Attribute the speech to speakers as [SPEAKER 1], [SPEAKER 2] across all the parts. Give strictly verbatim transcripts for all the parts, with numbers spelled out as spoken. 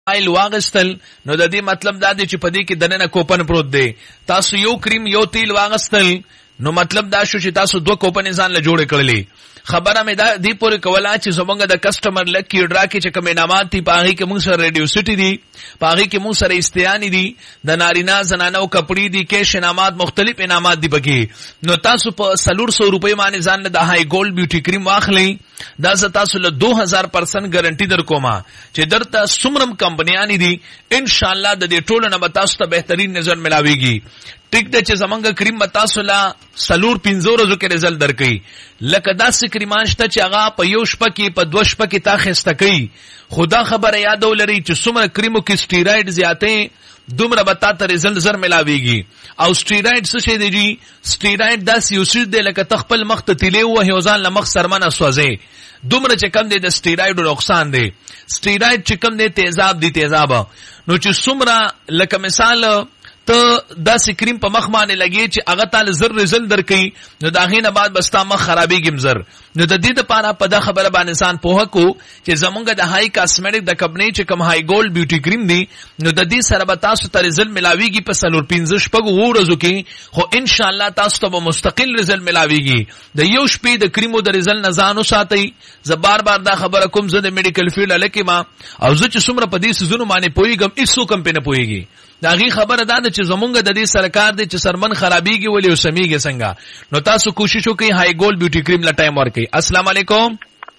[SPEAKER 1] آیل واغستل نو د دې مطلب دا دی چې په دې کې دنه کوپن پروت دی. تاسو یو کریم یو تیل واغستل نو مطلب دا شو چې تاسو دوه کوپن ځان له جوړ کړلې. خبره مې دا دی پورې کولا چې زمونږ د کسٹمر لکی ډرا کې چې کوم انعامات دي پاغي کې موږ سره ریډیو سټي دي، پاغي کې موږ سره استیانی دي، د نارینا زنانو کپڑی دي، کیش انعامات مختلف انعامات دي بګي. نو تاسو په سلور سو روپۍ باندې ځان د هاي ګولډ بیوټي کریم واخلئ. دا ز تاسو له دو هزار پرسنٹ ګارانټي در کومه چې درته سمرم کمپنیانی دي ان شاء الله د دې ټولو نه تاسو ته بهترین نظر ملاويږي. ټیک د چې زمونږ کریم تاسو لا سلور پنځو ورځو کې رزلټ درکې. لکه داسې کریمان شته چې هغه په یو شپه کې په دوه شپه کې تا خسته کوي. خدا خبره یاد ولري چې څومره کریمو کې سټیراید زیاتې دومره به تا ته رزلټ زر ملاويږي. او سټیراید څه شی دی جی؟ سټیراید داسې یو څه دی لکه تخپل مخ ته تیلې وهي او ځان له مخ سرمنه سوځي. دومره چې کم دی د سټیراید نقصان دی. سټیراید چې کم دی تیزاب دی تیزاب. نو چې څومره لکه مثال ته داسې کریم په مخ باندې لګي چې هغه تعالی زر رزلټ درکې نو دا غینه بعد بستا مخ خرابېږي زر. نو د دې لپاره په دا خبره باندې انسان پوهه کو چې زمونږ د هاي کاسمیټک د کمپنی چې کوم هاي ګولډ بیوټي کریم دی نو د دې سره به تاسو ته رزلټ ملاويږي په سلور پنځه شپږ ورځو کې. خو ان شاء الله تاسو ته مستقل رزلټ ملاويږي. د یو شپې د کریمو د رزلټ نه ځانو ساتي. زه بار بار دا خبره کوم، زه د میډیکل فیلډ لکه ما او زه چې څومره په دې سيزونو باندې پويګم هیڅ کوم په نه پويږي. دا غي خبره ده چې زمونږ د دې سرکار دی چې سرمن خرابيږي ولې او سميږي څنګه. نو تاسو کوشش وکړئ هاي ګولډ بیوټي کریم لا ټایم ورکړئ. السلام علیکم.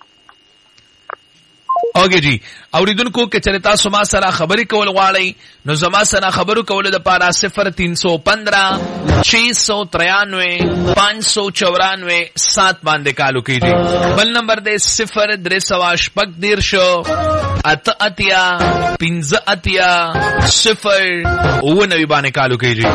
[SPEAKER 1] اوګه جی اوریدونکو کې چرته تاسو ما سره خبرې کول غواړئ نو زما سره خبرو کول د پاره صفر تین سو پندرہ چھ سو ترانوے پانچ سو چورانوے سات باندې کالو کیږي. بل نمبر دې صفر درې سوا شپږ دیرشو ات اتیا پنځه اتیا صفر او نوی باندې کالو کیږي.